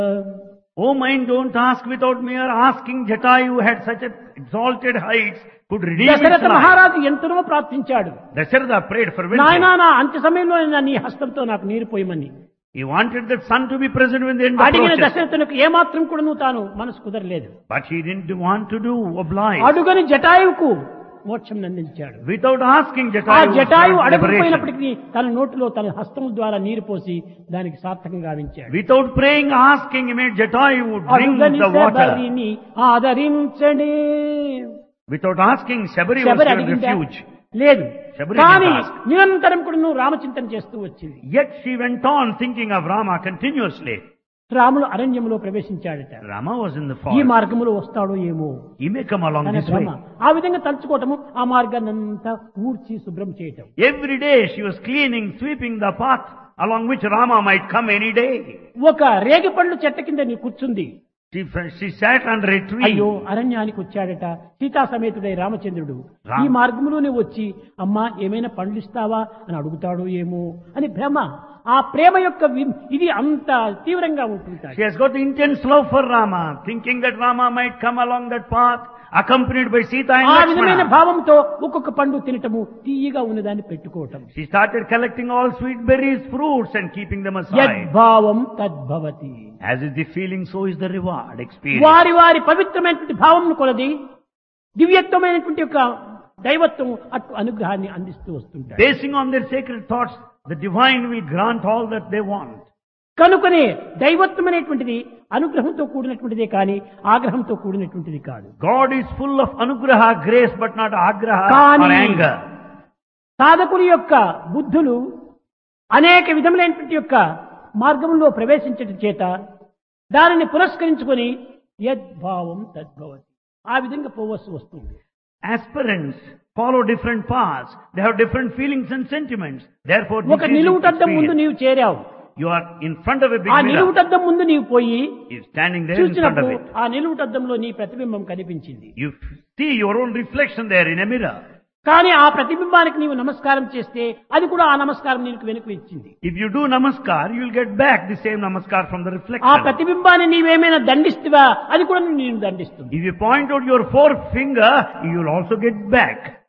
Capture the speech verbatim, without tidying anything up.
O mind, don't ask without mere asking. Jatayu had such a exalted heights, could redeem his Dasharatha life. మహారాజు ఎంతనో ప్రార్థించాడు. Dasharatha prayed for నాయనా wisdom. నా అంత్య సమయంలో నా నీ హస్తంతో నాకు నీరు పోయమని He wanted that son to be present when the end అడిగిన approaches. దశరథునికి ఏమాత్రం కూడా నువ్వు తాను మనసు కుదరలేదు. But he didn't want to do oblige. అడుగని జటాయువుకు మోక్షం అందించాడు. Without asking, ఆ Jatayu was Jatayu granted liberation. అడగకపోయినప్పటికీ తన నోటిలో తన హస్తం ద్వారా నీరు పోసి దానికి సార్థకంగా గావించాడు. Without praying, asking, he made Jatayu would drink అడుగని the water. శబరిని ఆదరించడే. Without asking, Shabari was Sabari given అడిగిందా? refuge. లేదు. శబరి కానీ didn't ask. నిరంతరం కూడా నువ్వు రామచింతన చేస్తూ వచ్చింది. Yet she went on thinking of Rama continuously. రాముడు అరణ్యములో ప్రవేశించాడట. Rama was in the ఈ forest. మార్గములో వస్తాడో ఏమో He may come along తన this way. భ్రమ. ఆ విధంగా తలుచుకోవటము, ఆ మార్గాన్ని అంతా ఊడ్చి శుభ్రం చేయటం. Every day she was cleaning, sweeping the path along which Rama might come any day. ఒక రేగిపండ్లు చెట్ట కింద నీ కూర్చుంది. She, she sat under a tree. అయ్యో అరణ్యానికి వచ్చాడట సీతా సమేతుడై రామచంద్రుడు. రా- ఈ మార్గంలోనే వచ్చి అమ్మా ఏమైనా పండ్లు ఇస్తావా అని అడుగుతాడో ఏమో అని భ్రమ. ఆ ప్రేమ యొక్క వి- ఇది అంత తీవ్రంగా ఉంటుంటాడు. She has got intense love for Rama, thinking that Rama might come along that path, accompanied by Sita and ఆ విధమైన Lakshmana. భావంతో ఒక్కొక్క పండు తినటము, తీయగా ఉన్నదాన్ని పెట్టుకోవటం. She started collecting all sweet berries, fruits, and keeping them aside. యద్భావం తద్భవతి. As is the feeling, so is the reward experience. వారి వారి పవిత్రమైనటువంటి భావం కొలది దివ్యత్వమైనటువంటి యొక్క దైవత్వం అటు అనుగ్రహాన్ని అందిస్తూ వస్తుంటాడు. Basing on their sacred thoughts, the divine will grant all that they want. కనుకనే దైవత్వం అనేటువంటిది అనుగ్రహంతో కూడినటువంటిదే కానీ ఆగ్రహంతో కూడినటువంటిది కాదు. God is full of anugraha, grace, but not agraha or కానీ anger. సాధకుని యొక్క బుద్ధులు అనేక విధములైనటువంటి యొక్క మార్గంలో ప్రవేశించటం చేత దానిని పురస్కరించుకొని యద్భావం తద్భవతి ఆ విధంగా పోవలసి వస్తుంది. Aspirants follow different paths. They have different feelings and sentiments. Therefore, ఒక this is నిలువుటద్దం ముందు experience. నీవు చేరావు. You are in front of a big ఆ mirror. నిలువుటద్దం ముందు నీవు పోయి You're standing there in front చూసినప్పుడు of it. ఆ నిలువుటద్దంలో నీ ప్రతిబింబం కనిపించింది. You see your own reflection there in a mirror. కానీ ఆ ప్రతిబింబానికి నీవు నమస్కారం చేస్తే అది కూడా ఆ నమస్కారం నీకు వెనుక ఇచ్చింది. If you do namaskar, you will get back the same namaskar from the ఆ reflection. ప్రతిబింబాన్ని నీవేమైనా దండిస్తువా అది కూడా నేను దండిస్తుంది. If you point out your forefinger, you will also get back.